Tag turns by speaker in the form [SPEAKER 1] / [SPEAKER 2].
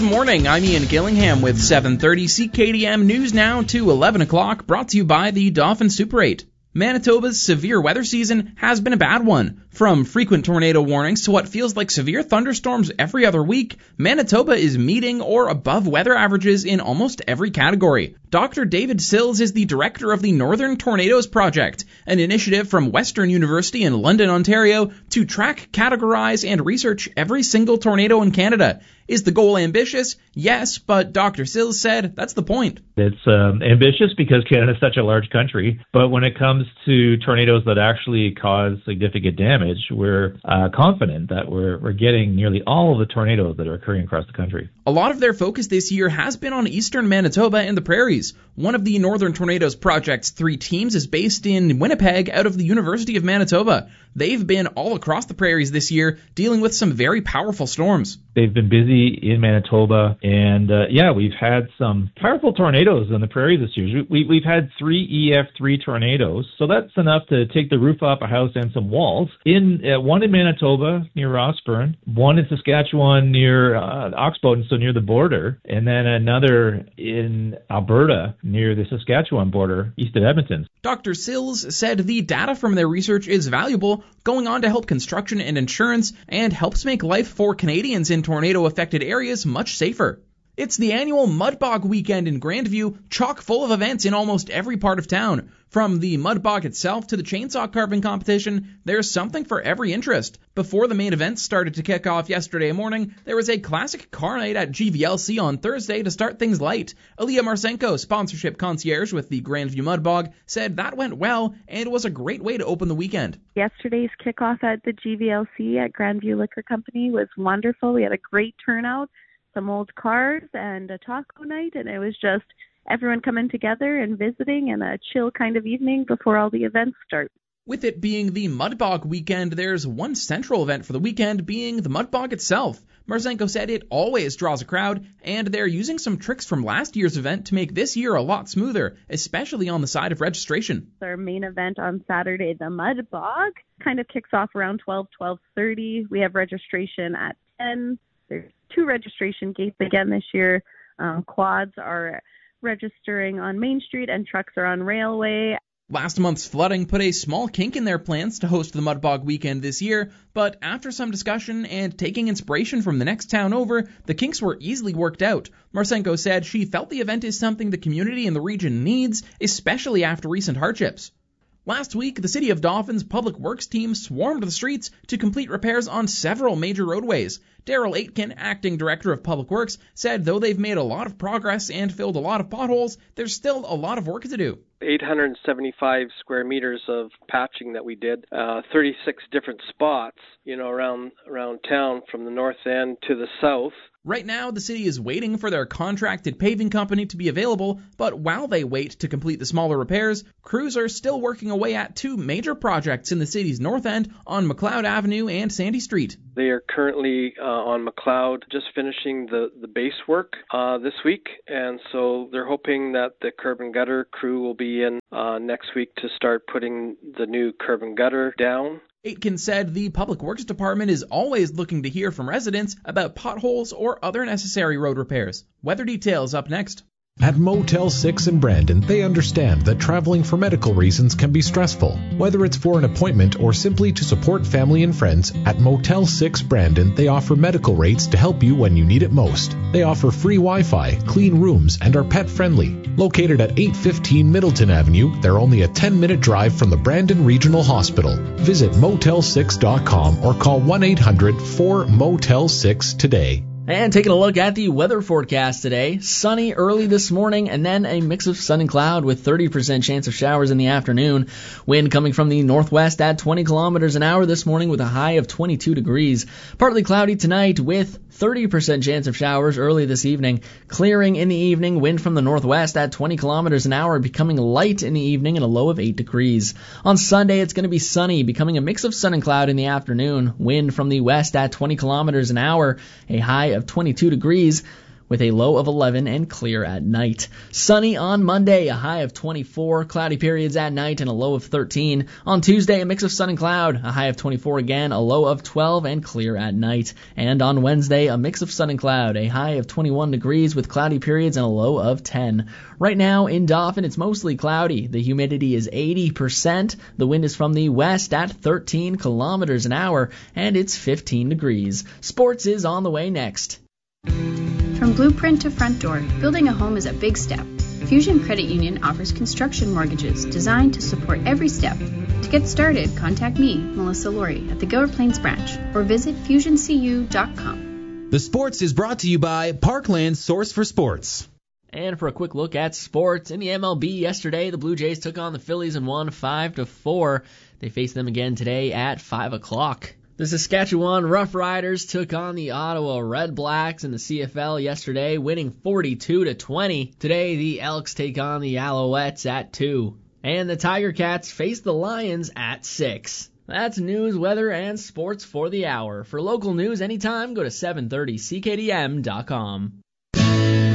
[SPEAKER 1] Good morning, I'm Ian Gillingham with 7:30 CKDM News Now to 11 o'clock, brought to you by the Dauphin Super 8. Manitoba's severe weather season has been a bad one. From frequent tornado warnings to what feels like severe thunderstorms every other week, Manitoba is meeting or above weather averages in almost every category. Dr. David Sills is the director of the Northern Tornadoes Project, an initiative from Western University in London, Ontario, to track, categorize, and research every single tornado in Canada. Is the goal ambitious? Yes, but Dr. Sills said that's the point.
[SPEAKER 2] It's ambitious because Canada is such a large country, but when it comes to tornadoes that actually cause significant damage, we're confident that we're getting nearly all of the tornadoes that are occurring across the country.
[SPEAKER 1] A lot of their focus this year has been on eastern Manitoba and the prairies. One of the Northern Tornadoes Project's 3 teams is based in Winnipeg out of the University of Manitoba. They've been all across the prairies this year, dealing with some very powerful storms.
[SPEAKER 2] They've been busy in Manitoba, and we've had some powerful tornadoes in the prairies this year. We've had 3 EF3 tornadoes, so that's enough to take the roof off a house and some walls. One in Manitoba near Rossburn, one in Saskatchewan near Oxbow, so near the border, and then another in Alberta near the Saskatchewan border, east of Edmonton.
[SPEAKER 1] Dr. Sills said the data from their research is valuable, going on to help construction and insurance, and helps make life for Canadians in tornado-affected areas much safer. It's the annual Mudbog weekend in Grandview, chock full of events in almost every part of town. From the Mudbog itself to the chainsaw carving competition, there's something for every interest. Before the main events started to kick off yesterday morning, there was a classic car night at GVLC on Thursday to start things light. Aaliyah Marcenko, sponsorship concierge with the Grandview Mudbog, said that went well and was a great way to open the weekend.
[SPEAKER 3] Yesterday's kickoff at the GVLC at Grandview Liquor Company was wonderful. We had a great turnout, some old cars, and a taco night, and it was just everyone coming together and visiting and a chill kind of evening before all the events start.
[SPEAKER 1] With it being the Mudbog weekend, there's one central event for the weekend being the Mudbog itself. Marcenko said it always draws a crowd, and they're using some tricks from last year's event to make this year a lot smoother, especially on the side of registration.
[SPEAKER 3] Our main event on Saturday, the Mudbog, kind of kicks off around 12:30. We have registration at 10. There's 2 registration gates again this year. Quads are registering on Main Street and trucks are on Railway.
[SPEAKER 1] Last month's flooding put a small kink in their plans to host the Mudbog weekend this year, but after some discussion and taking inspiration from the next town over, the kinks were easily worked out. Marcenko said she felt the event is something the community in the region needs, especially after recent hardships. Last week, the City of Dauphin's Public Works team swarmed the streets to complete repairs on several major roadways. Daryl Aitken, acting director of Public Works, said though they've made a lot of progress and filled a lot of potholes, there's still a lot of work to do.
[SPEAKER 4] 875 square meters of patching that we did, 36 different spots, around town from the north end to the south.
[SPEAKER 1] Right now, the city is waiting for their contracted paving company to be available, but while they wait to complete the smaller repairs, crews are still working away at 2 major projects in the city's north end on McLeod Avenue and Sandy Street.
[SPEAKER 4] They are currently on McLeod just finishing the base work this week, and so they're hoping that the curb and gutter crew will be in next week to start putting the new curb and gutter down.
[SPEAKER 1] Aitken said the Public Works Department is always looking to hear from residents about potholes or other necessary road repairs. Weather details up next.
[SPEAKER 5] At Motel 6 in Brandon, they understand that traveling for medical reasons can be stressful. Whether it's for an appointment or simply to support family and friends, at Motel 6 Brandon, they offer medical rates to help you when you need it most. They offer free Wi-Fi, clean rooms, and are pet-friendly. Located at 815 Middleton Avenue, they're only a 10-minute drive from the Brandon Regional Hospital. Visit motel6.com or call 1-800-4MOTEL6 today.
[SPEAKER 6] And taking a look at the weather forecast today, sunny early this morning and then a mix of sun and cloud with 30% chance of showers in the afternoon. Wind coming from the northwest at 20 kilometers an hour this morning with a high of 22 degrees. Partly cloudy tonight with 30% chance of showers early this evening. Clearing in the evening, wind from the northwest at 20 kilometers an hour, becoming light in the evening and a low of 8 degrees. On Sunday, it's going to be sunny, becoming a mix of sun and cloud in the afternoon. Wind from the west at 20 kilometers an hour, a high of 22 degrees. with a low of 11 and clear at night. Sunny on Monday, a high of 24, cloudy periods at night and a low of 13. On Tuesday, a mix of sun and cloud, a high of 24 again, a low of 12 and clear at night. And on Wednesday, a mix of sun and cloud, a high of 21 degrees with cloudy periods and a low of 10. Right now in Dauphin, it's mostly cloudy. The humidity is 80%. The wind is from the west at 13 kilometers an hour, and it's 15 degrees. Sports is on the way next.
[SPEAKER 7] From blueprint to front door, building a home is a big step. Fusion Credit Union offers construction mortgages designed to support every step. To get started, contact me, Melissa Laurie, at the Gower Plains branch or visit fusioncu.com.
[SPEAKER 8] The Sports is brought to you by Parkland Source for Sports.
[SPEAKER 6] And for a quick look at sports, in the MLB yesterday, the Blue Jays took on the Phillies and won 5-4. They face them again today at 5 o'clock. The Saskatchewan Roughriders took on the Ottawa Red Blacks in the CFL yesterday, winning 42-20. Today, the Elks take on the Alouettes at 2. And the Tiger Cats face the Lions at 6. That's news, weather, and sports for the hour. For local news anytime, go to 730ckdm.com.